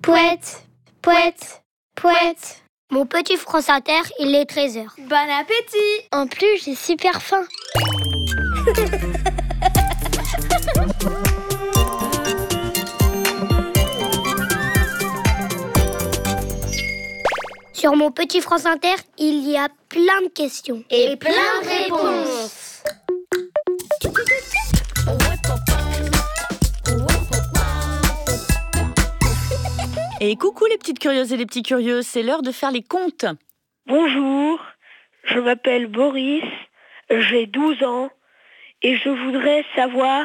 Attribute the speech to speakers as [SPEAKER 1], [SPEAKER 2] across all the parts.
[SPEAKER 1] Pouette, pouette, pouette.
[SPEAKER 2] Mon petit France Inter, il est 13h.
[SPEAKER 1] Bon appétit. En plus, j'ai super faim.
[SPEAKER 2] Sur mon petit France Inter, il y a plein de questions.
[SPEAKER 1] Et plein de réponses.
[SPEAKER 3] Et coucou les petites curieuses et les petits curieux, c'est l'heure de faire les comptes.
[SPEAKER 4] Bonjour, je m'appelle Boris, j'ai 12 ans et je voudrais savoir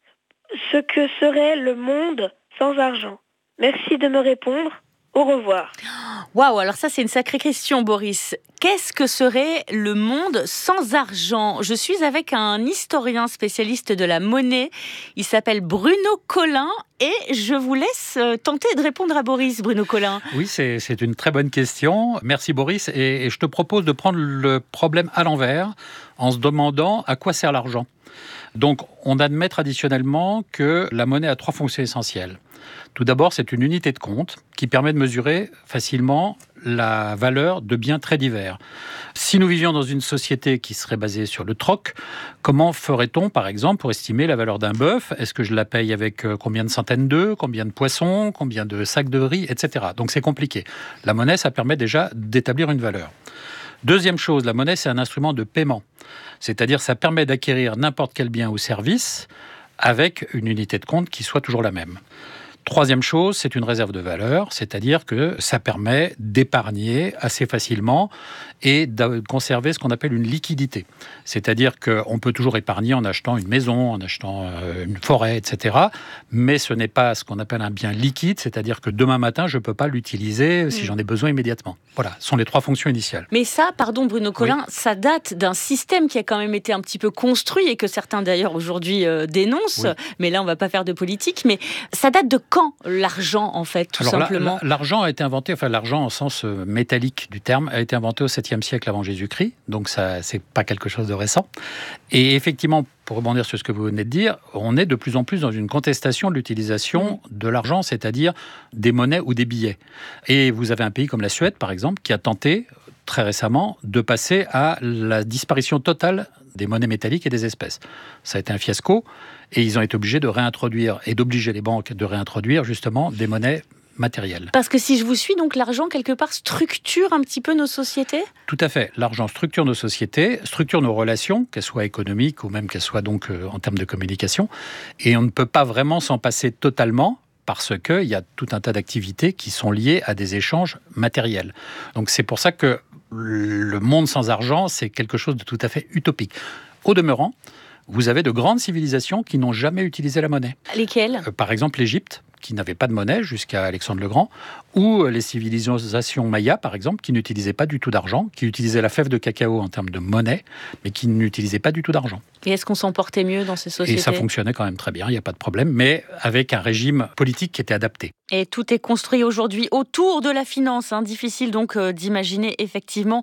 [SPEAKER 4] ce que serait le monde sans argent. Merci de me répondre. Au revoir.
[SPEAKER 3] Waouh, alors ça c'est une sacrée question Boris. Qu'est-ce que serait le monde sans argent ? Je suis avec un historien spécialiste de la monnaie. Il s'appelle Bruno Collin et je vous laisse tenter de répondre à Boris, Bruno Collin.
[SPEAKER 5] Oui, c'est une très bonne question. Merci Boris. Et je te propose de prendre le problème à l'envers en se demandant à quoi sert l'argent. Donc, on admet traditionnellement que la monnaie a 3 fonctions essentielles. Tout d'abord, c'est une unité de compte qui permet de mesurer facilement la valeur de biens très divers. Si nous vivions dans une société qui serait basée sur le troc, comment ferait-on, par exemple, pour estimer la valeur d'un bœuf ? Est-ce que je la paye avec combien de centaines d'œufs, combien de poissons, combien de sacs de riz, etc. Donc, c'est compliqué. La monnaie, ça permet déjà d'établir une valeur. Deuxième chose, la monnaie, c'est un instrument de paiement. C'est-à-dire, ça permet d'acquérir n'importe quel bien ou service avec une unité de compte qui soit toujours la même. Troisième chose, c'est une réserve de valeur, c'est-à-dire que ça permet d'épargner assez facilement et de conserver ce qu'on appelle une liquidité. C'est-à-dire qu'on peut toujours épargner en achetant une maison, en achetant une forêt, etc. Mais ce n'est pas ce qu'on appelle un bien liquide, c'est-à-dire que demain matin, je ne peux pas l'utiliser si j'en ai besoin immédiatement. Voilà, ce sont les 3 fonctions initiales.
[SPEAKER 3] Mais ça, pardon Bruno Collin,
[SPEAKER 5] Oui.
[SPEAKER 3] ça date d'un système qui a quand même été un petit peu construit et que certains d'ailleurs aujourd'hui dénoncent.
[SPEAKER 5] Oui.
[SPEAKER 3] Mais là, on ne va pas faire de politique. Mais ça date de quand l'argent, en fait, tout simplement ?
[SPEAKER 5] L'argent a été inventé, enfin l'argent au sens métallique du terme, a été inventé au 7e siècle avant Jésus-Christ. Donc ça, c'est pas quelque chose de récent. Et effectivement, pour rebondir sur ce que vous venez de dire, on est de plus en plus dans une contestation de l'utilisation de l'argent, c'est-à-dire des monnaies ou des billets. Et vous avez un pays comme la Suède, par exemple, qui a tenté très récemment de passer à la disparition totale des monnaies métalliques et des espèces. Ça a été un fiasco et ils ont été obligés de réintroduire et d'obliger les banques de réintroduire justement des monnaies matérielles.
[SPEAKER 3] Parce que si je vous suis, donc l'argent, quelque part, structure un petit peu nos sociétés ?
[SPEAKER 5] Tout à fait. L'argent structure nos sociétés, structure nos relations, qu'elles soient économiques ou même qu'elles soient donc en termes de communication. Et on ne peut pas vraiment s'en passer totalement parce qu'il y a tout un tas d'activités qui sont liées à des échanges matériels. Donc c'est pour ça que le monde sans argent, c'est quelque chose de tout à fait utopique. Au demeurant, vous avez de grandes civilisations qui n'ont jamais utilisé la monnaie.
[SPEAKER 3] Lesquelles ?
[SPEAKER 5] Par exemple, l'Égypte, qui n'avait pas de monnaie jusqu'à Alexandre le Grand, ou les civilisations mayas, par exemple, qui n'utilisaient pas du tout d'argent, qui utilisaient la fève de cacao en termes de monnaie, mais qui n'utilisaient pas du tout d'argent.
[SPEAKER 3] Et est-ce qu'on s'en portait mieux dans ces sociétés ?
[SPEAKER 5] Et ça fonctionnait quand même très bien, il n'y a pas de problème, mais avec un régime politique qui était adapté.
[SPEAKER 3] Et tout est construit aujourd'hui autour de la finance. Difficile donc d'imaginer effectivement